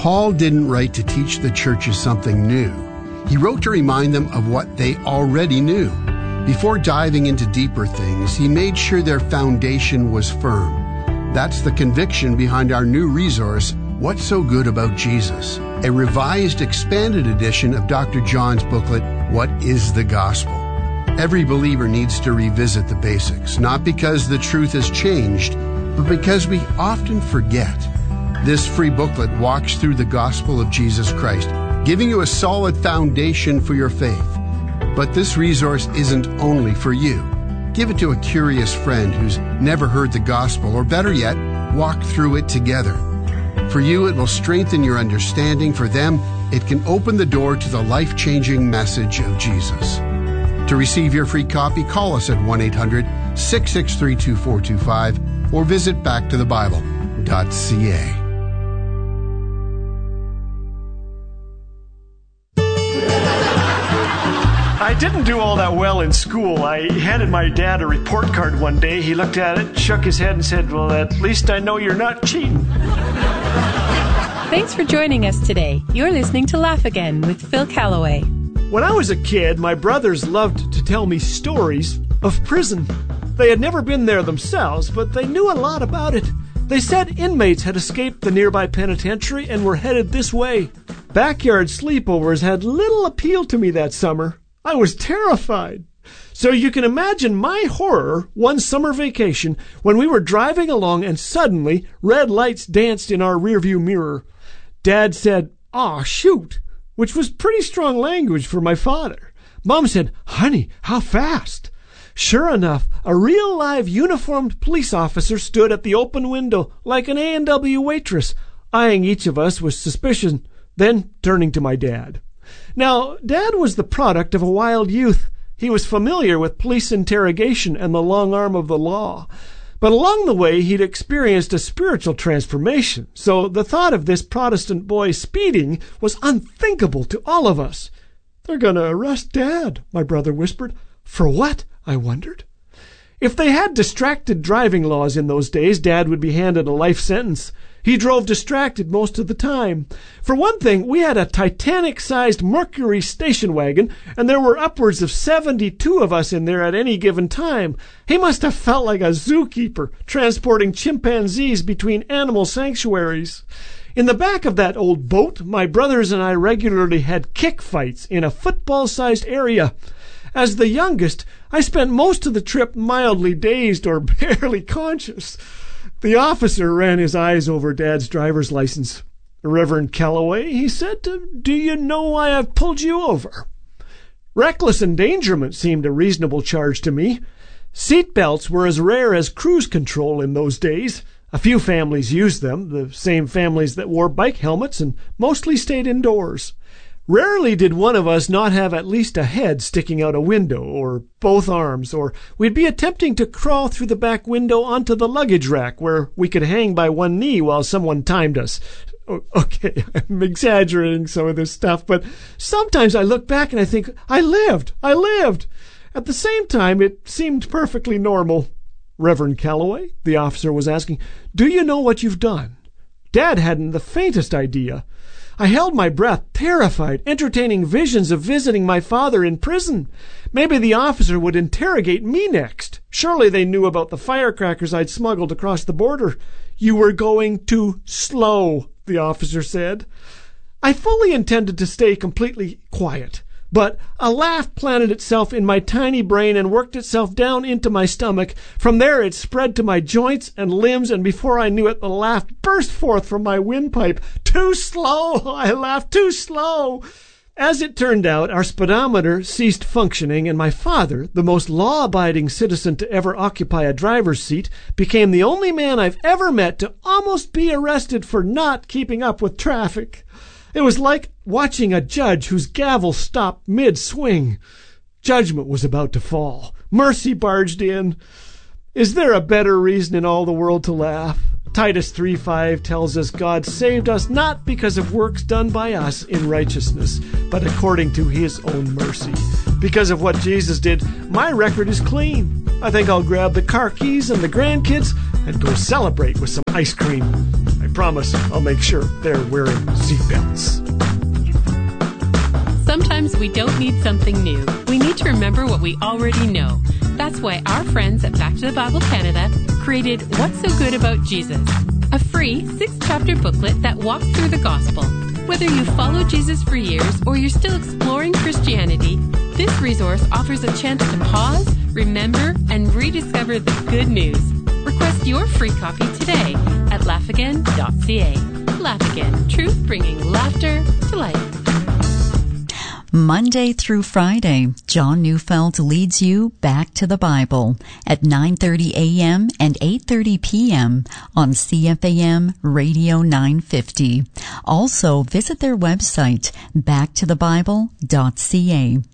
Paul didn't write to teach the churches something new. He wrote to remind them of what they already knew. Before diving into deeper things, he made sure their foundation was firm. That's the conviction behind our new resource, What's So Good About Jesus? A revised, expanded edition of Dr. John's booklet, What is the Gospel? Every believer needs to revisit the basics, not because the truth has changed, but because we often forget. This free booklet walks through the gospel of Jesus Christ, giving you a solid foundation for your faith. But this resource isn't only for you. Give it to a curious friend who's never heard the gospel, or better yet, walk through it together. For you, it will strengthen your understanding. For them, it can open the door to the life-changing message of Jesus. To receive your free copy, call us at 1-800-663-2425 or visit backtothebible.ca. I didn't do all that well in school. I handed my dad a report card one day. He looked at it, shook his head, and said, "Well, at least I know you're not cheating." Thanks for joining us today. You're listening to Laugh Again with Phil Callaway. When I was a kid, my brothers loved to tell me stories of prison. They had never been there themselves, but they knew a lot about it. They said inmates had escaped the nearby penitentiary and were headed this way. Backyard sleepovers had little appeal to me that summer. I was terrified. So you can imagine my horror one summer vacation when we were driving along and suddenly red lights danced in our rearview mirror. Dad said, "Aw, shoot," which was pretty strong language for my father. Mom said, "Honey, how fast?" Sure enough, a real live uniformed police officer stood at the open window like an A&W waitress, eyeing each of us with suspicion, then turning to my dad. Now, Dad was the product of a wild youth. He was familiar with police interrogation and the long arm of the law. But along the way, he'd experienced a spiritual transformation, so the thought of this Protestant boy speeding was unthinkable to all of us. "They're going to arrest Dad," my brother whispered. "For what?" I wondered. If they had distracted driving laws in those days, Dad would be handed a life sentence. He drove distracted most of the time. For one thing, we had a Titanic-sized Mercury station wagon, and there were upwards of 72 of us in there at any given time. He must have felt like a zookeeper, transporting chimpanzees between animal sanctuaries. In the back of that old boat, my brothers and I regularly had kick fights in a football-sized area. As the youngest, I spent most of the trip mildly dazed or barely conscious. The officer ran his eyes over Dad's driver's license. "Reverend Callaway," he said, "do you know why I've pulled you over?" Reckless endangerment seemed a reasonable charge to me. Seat belts were as rare as cruise control in those days. A few families used them, the same families that wore bike helmets, and mostly stayed indoors. Rarely did one of us not have at least a head sticking out a window, or both arms, or we'd be attempting to crawl through the back window onto the luggage rack where we could hang by one knee while someone timed us. Okay, I'm exaggerating some of this stuff, but sometimes I look back and I think, I lived. At the same time, it seemed perfectly normal. "Reverend Callaway," the officer was asking, "do you know what you've done?" Dad hadn't the faintest idea. I held my breath, terrified, entertaining visions of visiting my father in prison. Maybe the officer would interrogate me next. Surely they knew about the firecrackers I'd smuggled across the border. "You were going too slow," the officer said. I fully intended to stay completely quiet, but a laugh planted itself in my tiny brain and worked itself down into my stomach. From there it spread to my joints and limbs, and before I knew it, the laugh burst forth from my windpipe. "Too slow!" I laughed. "Too slow!" As it turned out, our speedometer ceased functioning, and my father, the most law-abiding citizen to ever occupy a driver's seat, became the only man I've ever met to almost be arrested for not keeping up with traffic. It was like watching a judge whose gavel stopped mid-swing. Judgment was about to fall. Mercy barged in. Is there a better reason in all the world to laugh? Titus 3:5 tells us God saved us not because of works done by us in righteousness, but according to his own mercy. Because of what Jesus did, my record is clean. I think I'll grab the car keys and the grandkids and go celebrate with some ice cream. I promise I'll make sure they're wearing seatbelts. Sometimes we don't need something new. We need to remember what we already know. That's why our friends at Back to the Bible Canada created What's So Good About Jesus, a free 6-chapter booklet that walks through the gospel. Whether you follow Jesus for years or you're still exploring Christianity, this resource offers a chance to pause, remember, and rediscover the good news. Request your free copy today at laughagain.ca. Laugh Again, truth bringing laughter to life. Monday through Friday, John Neufeld leads you back to the Bible at 9:30 a.m. and 8:30 p.m. on CFAM Radio 950. Also, visit their website, backtothebible.ca.